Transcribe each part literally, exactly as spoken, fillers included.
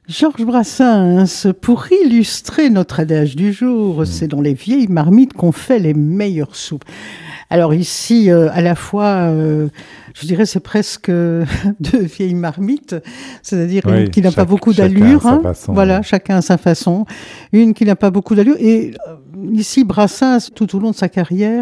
Georges Brassens, pour illustrer notre adage du jour, mmh. c'est dans les vieilles marmites qu'on fait les meilleures soupes. Alors ici, euh, à la fois, euh, je dirais c'est presque deux vieilles marmites, c'est-à-dire oui, une qui n'a chaque, pas beaucoup d'allure, hein, façon, voilà, ouais. chacun à sa façon, une qui n'a pas beaucoup d'allure. Et euh, ici, Brassens, tout au long de sa carrière,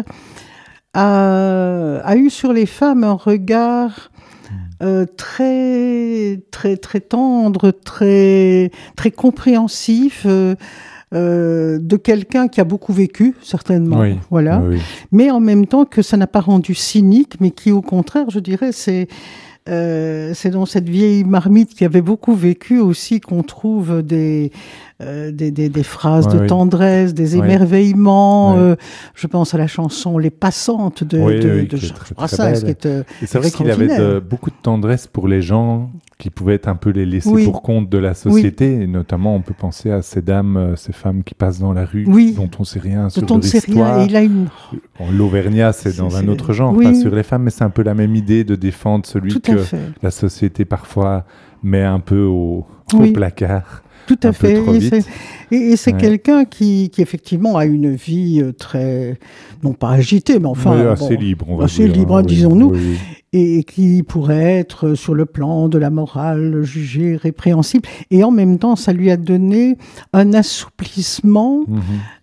a, a eu sur les femmes un regard... Euh, très très très tendre, très très compréhensif euh, euh, de quelqu'un qui a beaucoup vécu certainement, oui, voilà. Oui, oui. Mais en même temps que ça n'a pas rendu cynique, mais qui au contraire, je dirais, c'est euh, c'est dans cette vieille marmite qui avait beaucoup vécu aussi qu'on trouve des Euh, des, des, des phrases ouais, de oui. tendresse, des ouais. émerveillements. Ouais. Euh, je pense à la chanson Les Passantes de, oui, de, oui, de Georges Brassens. Qui est, euh, Et c'est vrai qu'il avait de, beaucoup de tendresse pour les gens qui pouvaient être un peu les laissés oui. pour compte de la société. Oui. Et notamment, on peut penser à ces dames, ces femmes qui passent dans la rue, oui. dont on ne sait rien sur leur histoire. Il a une... bon, L'Auvergnat, c'est, c'est dans c'est... un autre genre, oui. pas sur les femmes, mais c'est un peu la même idée de défendre celui Tout que la société parfois met un peu au, oui. au placard. Tout à fait. Et c'est, et, et c'est ouais. quelqu'un qui, qui, effectivement, a une vie très, non pas agitée, mais enfin... Oui, assez bon, libre, on va assez dire. Assez libre, hein, disons-nous. Oui, oui. Et qui pourrait être sur le plan de la morale jugée répréhensible. Et en même temps, ça lui a donné un assouplissement, mmh.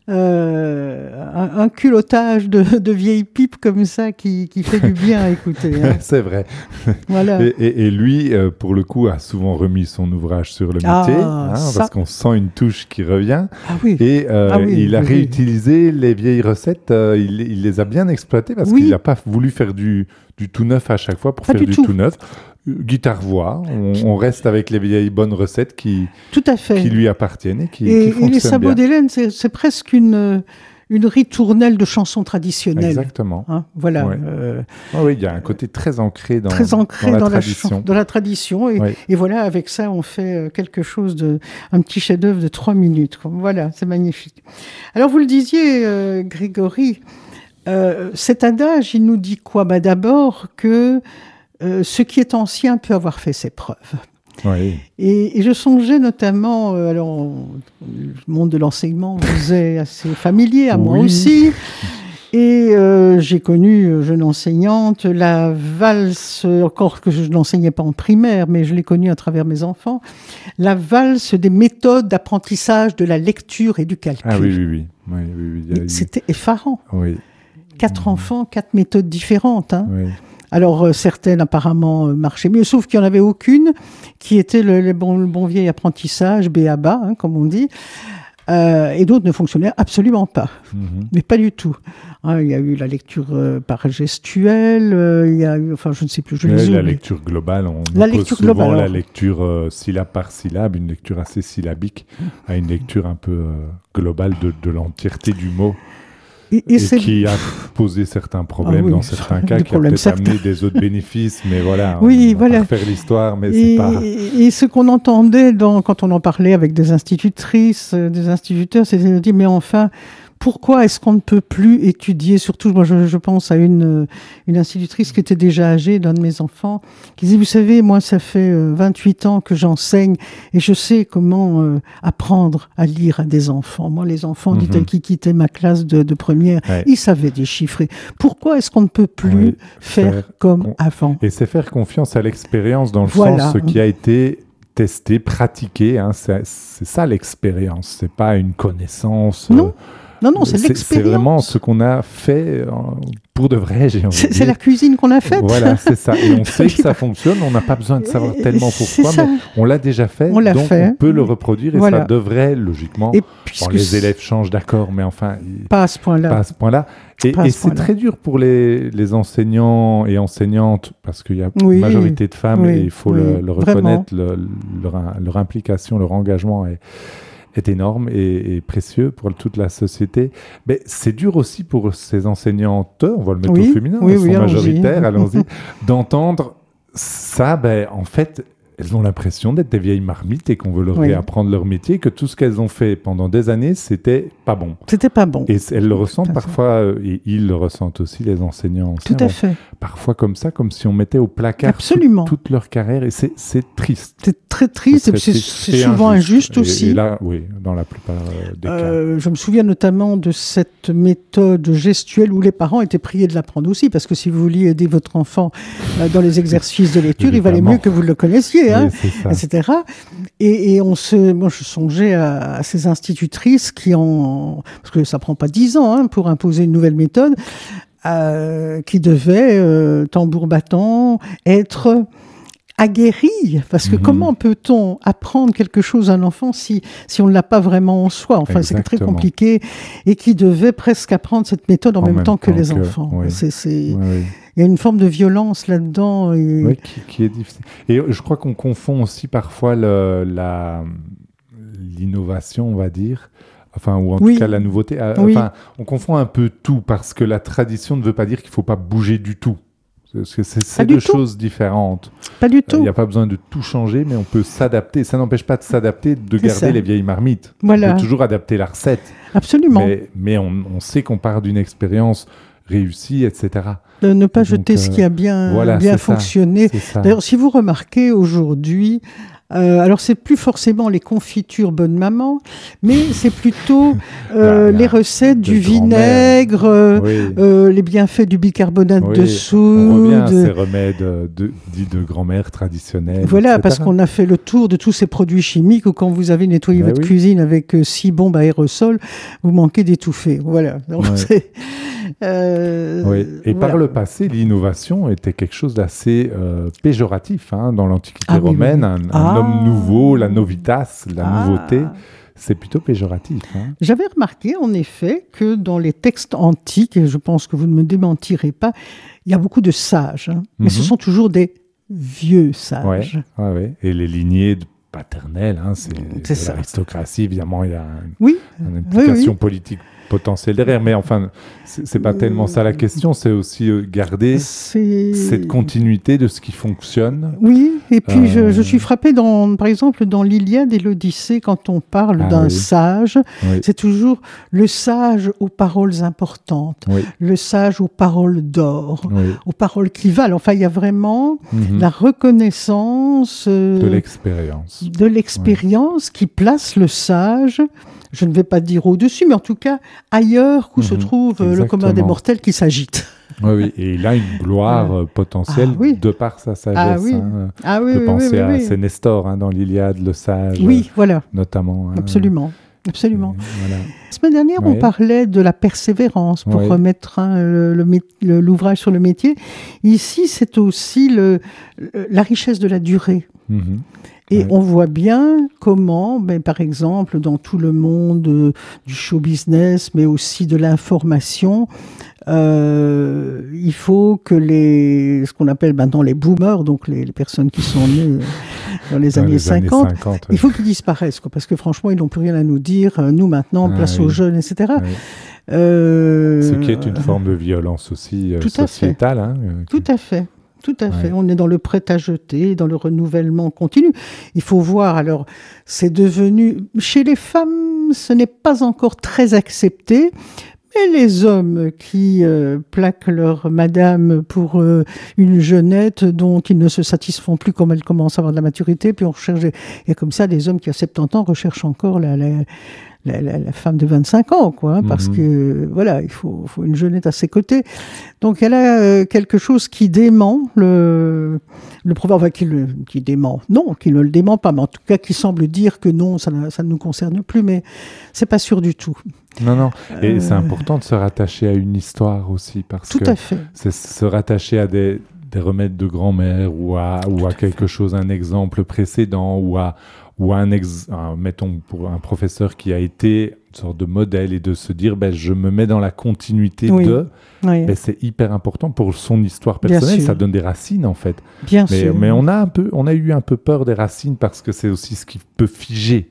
euh, un, un culottage de, de vieilles pipes comme ça qui, qui fait du bien à écouter. Hein. C'est vrai. Voilà. Et, et, et lui, euh, pour le coup, a souvent remis son ouvrage sur le métier, ah, hein, ça... parce qu'on sent une touche qui revient. Ah oui. Et euh, ah oui, il a oui, réutilisé oui. les vieilles recettes, euh, il, il les a bien exploitées parce oui. qu'il n'a pas voulu faire du... du tout neuf à chaque fois pour pas faire du, du tout. tout neuf. Guitare-voix, on, on reste avec les vieilles bonnes recettes qui, tout à fait. qui lui appartiennent et qui, et, qui fonctionnent et les sabots bien. d'Hélène, c'est, c'est presque une, une ritournelle de chansons traditionnelles. Exactement. Hein, voilà. Ouais. Euh, oh oui, il y a un côté très ancré dans, très ancré dans, la, dans, tradition. la, dans la tradition. Et, ouais. et voilà, avec ça, on fait quelque chose de... un petit chef-d'œuvre de trois minutes. Voilà, c'est magnifique. Alors, vous le disiez, euh, Grégory... Euh, cet adage, il nous dit quoi ? Bah, d'abord que euh, ce qui est ancien peut avoir fait ses preuves. Oui. Et, et je songeais notamment, euh, alors, le monde de l'enseignement vous est assez familier, à oui. moi aussi. Et euh, j'ai connu, jeune enseignante, la valse, encore que je ne l'enseignais pas en primaire, mais je l'ai connue à travers mes enfants, la valse des méthodes d'apprentissage de la lecture et du calcul. Ah oui, oui, oui. oui, oui, oui. A... C'était effarant. Oui. Quatre mmh. enfants, quatre méthodes différentes. Hein. Oui. Alors, euh, certaines apparemment euh, marchaient mieux, sauf qu'il n'y en avait aucune qui était le, le, bon, le bon vieil apprentissage, B A B A, hein, comme on dit. Euh, et d'autres ne fonctionnaient absolument pas, mmh. mais pas du tout. Hein, il y a eu la lecture euh, par gestuelle, euh, il y a eu, enfin, je ne sais plus, je les La oublie. lecture globale, on la oppose lecture souvent globale, la lecture euh, syllabe par syllabe, une lecture assez syllabique, à une lecture un peu euh, globale de, de l'entièreté du mot. Et, et, et c'est... qui a posé certains problèmes ah oui, dans certains cas, qui a peut-être certains. amené des autres bénéfices, mais voilà, oui, on voilà. va pas refaire l'histoire, mais et, c'est pas... Et ce qu'on entendait dans, quand on en parlait avec des institutrices, des instituteurs, c'était de dire, mais enfin, pourquoi est-ce qu'on ne peut plus étudier, surtout, moi je, je pense à une, une institutrice qui était déjà âgée, d'un de mes enfants, qui disait, vous savez, moi ça fait vingt-huit ans que j'enseigne et je sais comment euh, apprendre à lire à des enfants. Moi, les enfants, mm-hmm. dit-elle, qui quittaient ma classe de, de première, ouais. ils savaient déchiffrer. Pourquoi est-ce qu'on ne peut plus oui, faire, faire comme con... avant ? Et c'est faire confiance à l'expérience dans le voilà. sens ce qui a été... testé, pratiqué, hein, c'est, c'est ça l'expérience, c'est pas une connaissance... Non. Euh, Non, non, c'est, c'est l'expérience. C'est vraiment ce qu'on a fait pour de vrai, j'ai envie c'est, de dire. C'est la cuisine qu'on a faite. Voilà, c'est ça. Et on sait que ça fonctionne, on n'a pas besoin de savoir tellement pourquoi, mais on l'a déjà fait, on l'a donc fait. on peut le reproduire et voilà. Ça devrait, logiquement... Et bon, les élèves changent d'accord, mais enfin... Pas à ce point-là. Pas à ce point-là. Et, et c'est point-là. Très dur pour les, les enseignants et enseignantes, parce qu'il y a oui, une majorité de femmes, oui, et il faut oui, le, le reconnaître, le, leur, leur implication, leur engagement est... est énorme et, et précieux pour toute la société. Mais c'est dur aussi pour ces enseignantes, on va le mettre oui, au féminin, oui, elles oui, sont majoritaires, allons-y, allons-y d'entendre ça, ben, en fait, elles ont l'impression d'être des vieilles marmites et qu'on veut leur oui. réapprendre leur métier, que tout ce qu'elles ont fait pendant des années, c'était pas bon. C'était pas bon. Et elles le ressentent parfois, et ils le ressentent aussi, les enseignants anciens. Tout à fait. Parfois comme ça, comme si on mettait au placard Absolument. Tout, toute leur carrière, et c'est, c'est triste. C'est très triste, c'est, et c'est, c'est, c'est souvent injuste, injuste et, aussi. Et là, oui, dans la plupart des euh, cas. Je me souviens notamment de cette méthode gestuelle où les parents étaient priés de l'apprendre aussi, parce que si vous vouliez aider votre enfant euh, dans les exercices de lecture, il valait mieux que vous le connaissiez, hein, oui, et cetera. Et, et on se, moi, je songeais à, à ces institutrices qui ont, parce que ça prend pas dix ans hein, pour imposer une nouvelle méthode, euh, qui devaient, euh, tambour battant, être aguerri, parce que mmh. comment peut-on apprendre quelque chose à un enfant si, si on ne l'a pas vraiment en soi? Enfin, Exactement. C'est très compliqué, et qui devait presque apprendre cette méthode en, en même, même temps, temps que les que, enfants. Oui. C'est, c'est... Oui, oui. Il y a une forme de violence là-dedans. Et... Oui, qui, qui est difficile. Et je crois qu'on confond aussi parfois le, la, l'innovation, on va dire, enfin, ou en oui. tout cas la nouveauté. Oui. Enfin, on confond un peu tout, parce que la tradition ne veut pas dire qu'il ne faut pas bouger du tout. Parce que c'est, c'est deux choses différentes. Pas du tout. Il n'y a pas besoin de tout changer, mais on peut s'adapter. Ça n'empêche pas de s'adapter, de c'est garder ça. Les vieilles marmites. Voilà. On peut toujours adapter la recette. Absolument. Mais, mais on, on sait qu'on part d'une expérience réussie, et cetera. De ne pas Donc, jeter euh, ce qui a bien, voilà, bien fonctionné. Ça, D'ailleurs, si vous remarquez aujourd'hui, Euh, alors, c'est plus forcément les confitures bonne maman, mais c'est plutôt euh, la, la, les recettes du vinaigre, euh, oui. euh, les bienfaits du bicarbonate oui. de soude. On revient à ces remèdes de, dits de grand-mère traditionnels. Voilà, et cetera. Parce qu'on a fait le tour de tous ces produits chimiques où quand vous avez nettoyé ben votre oui. cuisine avec euh, six bombes à aérosol, vous manquez d'étouffer. Voilà. Donc, ouais. c'est, euh, oui. Et voilà. Par le passé, l'innovation était quelque chose d'assez euh, péjoratif hein, dans l'Antiquité ah, romaine. Oui, oui. Un, un ah. homme nouveau, la novitas, la ah. nouveauté, c'est plutôt péjoratif. Hein. J'avais remarqué en effet que dans les textes antiques, et je pense que vous ne me démentirez pas, il y a beaucoup de sages, hein, mm-hmm. mais ce sont toujours des vieux sages. Oui, ouais, ouais. Et les lignées paternelles, hein, c'est, c'est, c'est l'aristocratie, évidemment, il y a une, oui. une implication oui, oui. politique potentiel derrière, mais enfin, c'est, c'est pas tellement ça la question, c'est aussi garder c'est... cette continuité de ce qui fonctionne. Oui, et puis euh... je, je suis frappée, dans, par exemple, dans l'Iliade et l'Odyssée, quand on parle ah, d'un oui. sage, oui. c'est toujours le sage aux paroles importantes, oui. le sage aux paroles d'or, oui. aux paroles qui valent. Enfin, il y a vraiment mm-hmm. la reconnaissance euh, de l'expérience, de l'expérience oui. qui place le sage, je ne vais pas dire au-dessus, mais en tout cas ailleurs où mmh, se trouve exactement. Le commun des mortels qui s'agite. Oui, oui, et il a une gloire euh, potentielle ah, oui. de par sa sagesse. Ah, oui. Hein. Ah, oui, je oui, pensais oui, oui, à oui. c'est Nestor hein, dans l'Iliade, le sage. Oui, voilà. Notamment. Hein. Absolument. Absolument. Et, voilà. La semaine dernière, oui. on parlait de la persévérance pour oui. remettre hein, le, le, le, l'ouvrage sur le métier. Ici, c'est aussi le, le, la richesse de la durée. Mmh. Et ouais. on voit bien comment, ben, par exemple, dans tout le monde euh, du show business, mais aussi de l'information, euh, il faut que les, ce qu'on appelle maintenant les boomers, donc les, les personnes qui sont nées dans les, dans années, les cinquante, années cinquante, il faut qu'ils disparaissent, quoi, parce que franchement, ils n'ont plus rien à nous dire. Nous, maintenant, ah, place oui. aux jeunes, et cetera. Oui. Euh, ce qui est une forme de violence aussi euh, sociétale. Hein, euh, tout à fait. Tout à fait. Ouais. On est dans le prêt-à-jeter, dans le renouvellement continu. Il faut voir, alors, c'est devenu... Chez les femmes, ce n'est pas encore très accepté, mais les hommes qui euh, plaquent leur madame pour euh, une jeunette dont ils ne se satisfont plus comme elle commence à avoir de la maturité, puis on recherche... Et comme ça, des hommes qui, à soixante-dix ans, recherchent encore la... la La, la, la femme de vingt-cinq ans, quoi, hein, mmh. parce que, voilà, il faut, faut une jeunette à ses côtés. Donc, elle a euh, quelque chose qui dément le, le proverbe, enfin, qui, le, qui dément, non, qui ne le dément pas, mais en tout cas, qui semble dire que non, ça, ça ne nous concerne plus, mais c'est pas sûr du tout. Non, non, et euh... c'est important de se rattacher à une histoire aussi, parce tout que à fait. C'est se rattacher à des, des remèdes de grand-mère, ou à, ou à quelque fait. chose, un exemple précédent, ou à ou un, ex, un, mettons, pour un professeur qui a été une sorte de modèle et de se dire, ben, je me mets dans la continuité oui. de, oui. ben, c'est hyper important pour son histoire personnelle, ça donne des racines en fait. Bien mais, sûr. Mais on a, un peu, on a eu un peu peur des racines parce que c'est aussi ce qui peut figer.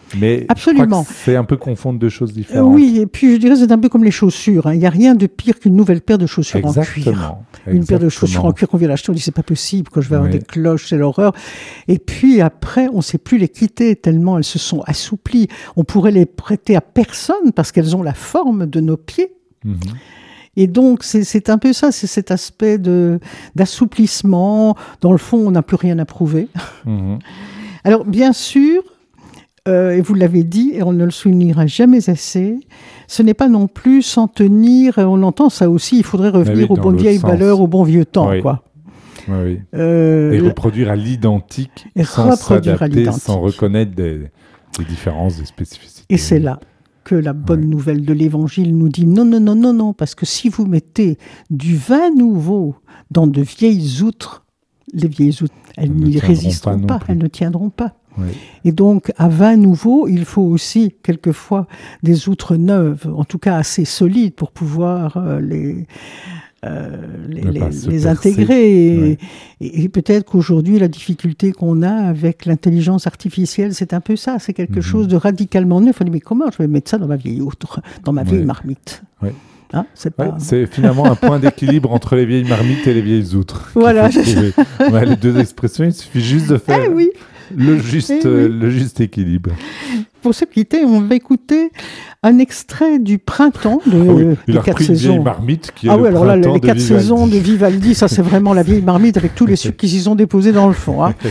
Mais absolument. C'est un peu confondre deux choses différentes. Oui, et puis je dirais c'est un peu comme les chaussures. Hein. Il n'y a rien de pire qu'une nouvelle paire de chaussures Exactement. en cuir. Exactement. Une paire de chaussures en cuir qu'on vient d'acheter, on dit c'est pas possible, quand je vais avoir oui. des cloches, c'est l'horreur. Et puis après, on ne sait plus les quitter tellement elles se sont assouplies. On pourrait les prêter à personne parce qu'elles ont la forme de nos pieds. Mm-hmm. Et donc, c'est, c'est un peu ça, c'est cet aspect de, d'assouplissement. Dans le fond, on n'a plus rien à prouver. Mmh. Alors, bien sûr, euh, et vous l'avez dit, et on ne le soulignera jamais assez, ce n'est pas non plus s'en tenir, on entend ça aussi, il faudrait revenir oui, aux bonnes vieilles sens. valeurs, au bon vieux temps, oui. quoi. Oui, oui. Euh, et reproduire à l'identique, et sans s'adapter, à l'identique. sans reconnaître des, des différences, des spécificités. Et c'est là que la bonne ouais. nouvelle de l'Évangile nous dit non, non, non, non, non, parce que si vous mettez du vin nouveau dans de vieilles outres, les vieilles outres, elles, elles n'y résisteront pas, pas elles ne tiendront pas. Ouais. Et donc, à vin nouveau, il faut aussi, quelquefois, des outres neuves, en tout cas assez solides pour pouvoir euh, les... Euh, les, les, les intégrer et, ouais. et, et peut-être qu'aujourd'hui la difficulté qu'on a avec l'intelligence artificielle c'est un peu ça, c'est quelque mm-hmm. chose de radicalement neuf. On dit mais comment je vais mettre ça dans ma vieille outre, dans ma vieille ouais. marmite ouais. hein, c'est, pas... ouais, c'est finalement un point d'équilibre entre les vieilles marmites et les vieilles outres. Voilà. Ouais, les deux expressions, il suffit juste de faire eh oui. le, juste, eh euh, oui. le juste équilibre. Pour se quitter, on va écouter un extrait du printemps de, ah oui, des quatre saisons. Vieille marmite qui est ah le oui, alors là, les quatre Vivaldi. saisons de Vivaldi, ça c'est vraiment la vieille marmite avec tous les sucres qui s'y sont déposés dans le fond. Hein.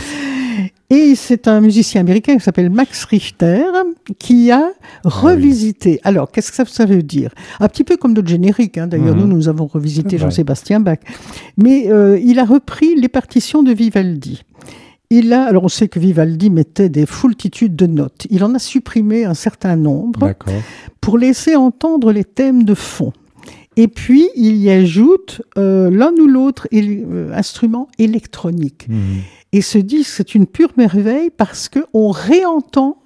Et c'est un musicien américain qui s'appelle Max Richter qui a revisité. Ah oui. Alors, qu'est-ce que ça, ça veut dire ? Un petit peu comme notre générique. Hein. D'ailleurs, mmh. nous, nous avons revisité Jean-Sébastien Bach. Mais euh, il a repris les partitions de Vivaldi. Il a, alors on sait que Vivaldi mettait des foultitudes de notes. Il en a supprimé un certain nombre D'accord. pour laisser entendre les thèmes de fond. Et puis, il y ajoute euh, l'un ou l'autre él- euh, instrument électronique. Mmh. Et ce disque, c'est une pure merveille parce qu'on réentend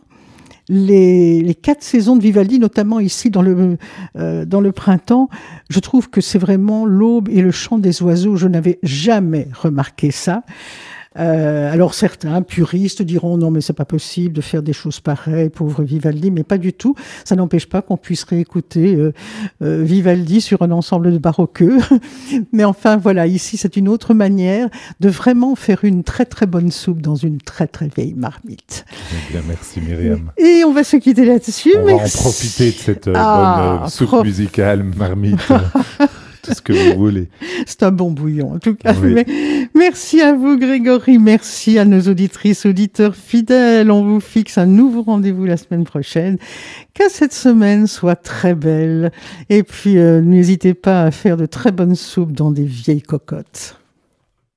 les, les quatre saisons de Vivaldi, notamment ici dans le, euh, dans le printemps. Je trouve que c'est vraiment l'aube et le chant des oiseaux. Je n'avais jamais remarqué ça. Euh, alors certains puristes diront non mais c'est pas possible de faire des choses pareilles, pauvre Vivaldi, mais pas du tout. Ça n'empêche pas qu'on puisse réécouter euh, euh, Vivaldi sur un ensemble de baroqueux. Mais enfin voilà, ici c'est une autre manière de vraiment faire une très très bonne soupe dans une très très vieille marmite. Eh bien, merci Myriam. Et on va se quitter là-dessus. On merci. va en profiter de cette euh, ah, bonne euh, soupe prof... musicale, marmite. Tout ce que vous voulez. C'est un bon bouillon, en tout cas. Oui. Mais merci à vous, Grégory. Merci à nos auditrices, auditeurs fidèles. On vous fixe un nouveau rendez-vous la semaine prochaine. Que cette semaine soit très belle. Et puis, euh, n'hésitez pas à faire de très bonnes soupes dans des vieilles cocottes.